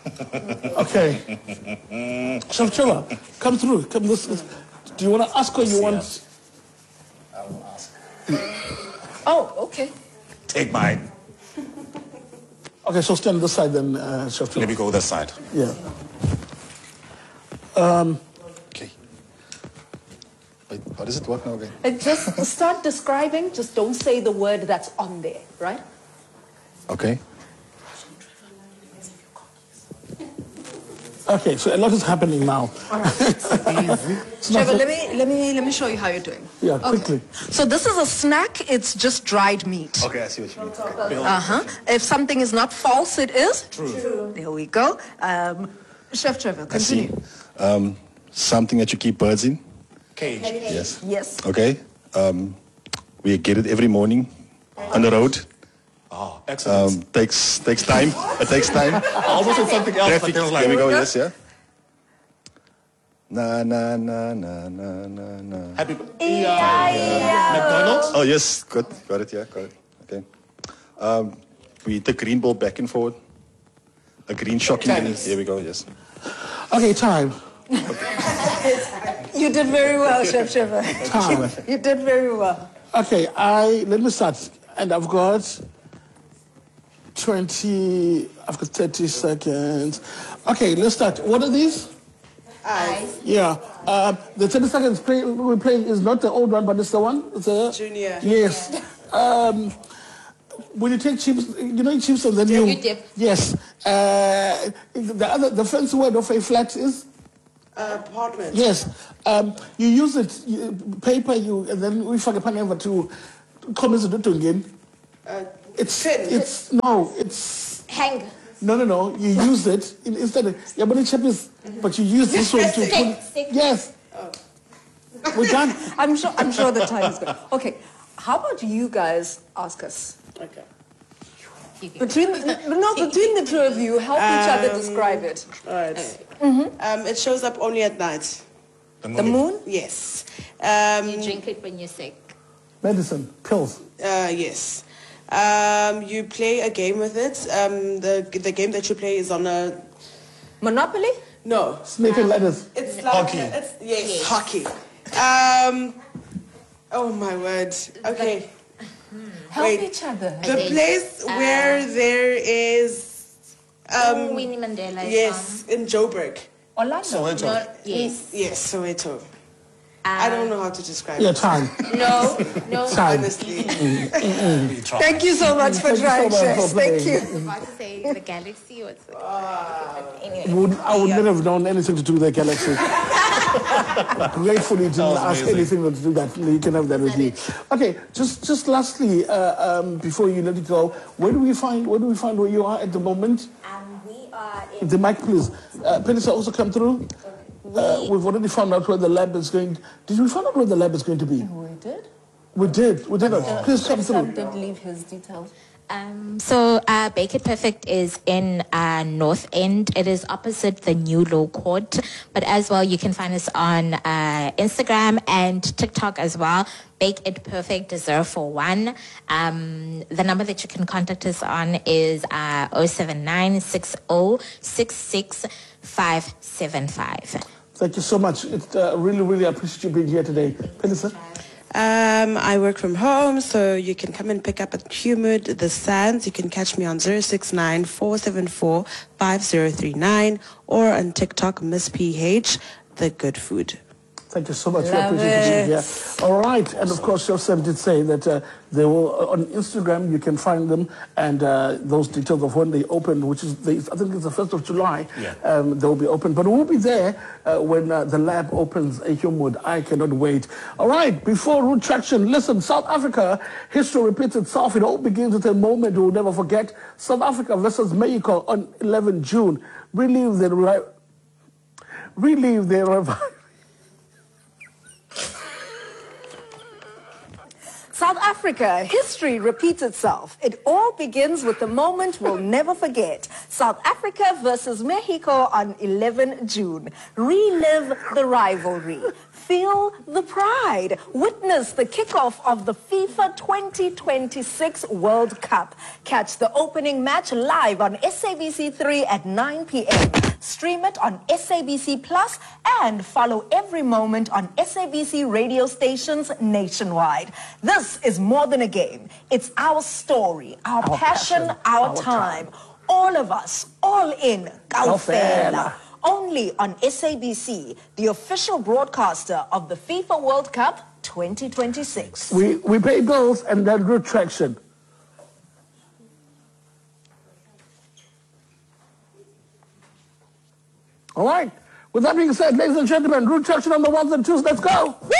Okay. Chef Trevor, come through. Come this. Do you want to ask or you want? I will ask. Oh, okay. Take mine. Okay, so stand this side then, Chef Trevor. Let me go this side. Yeah. Okay. Wait, how does it work now again? Just start describing. Just don't say the word that's on there, right? Okay. Okay, so a lot is happening now. All right. Trevor, let me show you how you're doing. Yeah, quickly. So this is a snack. It's just dried meat. Okay, I see what you mean. Okay. If something is not false, it is True. There we go. Chef Trevor, I see. continue. Something that you keep birds in. Cage. Yes. Yes. Okay. We get it every morning on the road. Oh, excellent. Takes time. It takes time. I almost said something else, Traffic. but there was like, There we go. Yes, yeah. Na na na na na na na. Happy McDonald's? Oh yes, good. Got it. Yeah, got it. Okay. We take green ball back and forward. A green shocking. Tennis. Here we go. Yes. Okay, time. You did very well, Chef Trevor. Time. You did very well. Okay, let me start. And I've got 30 seconds. Okay, let's start. What are these? Eyes. Yeah. The 30 seconds we're playing is not the old one, but it's the one? It's the Junior. Yes. When you take chips, you know chips and then You dip. Yes. The fancy word of a flat is? Apartment. Yes. You use it, paper, and then we forget to comments to again. It's Hang. No. You use it instead of but you use this one to Stick. Yes. We're done. I'm sure the time is good. Okay, how about you guys ask us? Okay. Between the two of you, help each other describe it. All right. It shows up only at night. The moon? Yes. You drink it when you're sick. Medicine, pills. Yes. You play a game with it. The game that you play is on a... Monopoly? No. Snake and ladders. It's like... Hockey. Yes, hockey. Oh my word. Okay. Help Wait. each other. The place where there is... Winnie Mandela. Yes, in Joburg. Orlando? Yes. Yes, Soweto. I don't know how to describe Yeah, it. time. No. Time. Honestly. Thank you so much for trying, so much chefs. for Thank playing. you. About to say the galaxy or anyway. I would never have known anything to do with the galaxy. Gratefully didn't ask anything to do that. You can have that with you. Okay, just lastly, before you let it go, where do we find where you are at the moment? We are in The mic, please. Penisa also come through. We've already found out where the lab is going. Did we find out where the lab is going to be? We did. We did. Please come Sam through. did leave his details. So Bake It Perfect is in North End. It is opposite the New Law Court. But as well, you can find us on Instagram and TikTok as well. Bake It Perfect 041. The number that you can contact us on is 079 575. Thank you so much. It's really appreciate you being here today. Penisa? I work from home, so you can come and pick up at Humid, The Sands. You can catch me on 069 474 5039 or on TikTok, Miss PH, The Good Food. Thank you so much. We appreciate you being here. All right. And of course, Chef Sam did say that they will, on Instagram, you can find them and those details of when they open, which is, I think it's the 1st of July, they will be open. But we'll be there when the lab opens a Humid. I cannot wait. All right. Before Root Traction, listen, South Africa, history repeats itself. It all begins with a moment we'll never forget. South Africa versus Mexico on 11 June. Relive their revival. South Africa, history repeats itself. It all begins with the moment we'll never forget. South Africa versus Mexico on 11 June. Relive the rivalry. Feel the pride. Witness the kickoff of the FIFA 2026 World Cup. Catch the opening match live on SABC3 at 9 p.m. Stream it on SABC Plus and follow every moment on SABC radio stations nationwide. This is more than a game. It's our story, our passion, our time. All of us, all in, Kaufela. Only on SABC, the official broadcaster of the FIFA World Cup 2026. We pay bills and then root traction. All right. With that being said, ladies and gentlemen, root traction on the ones and twos. Let's go.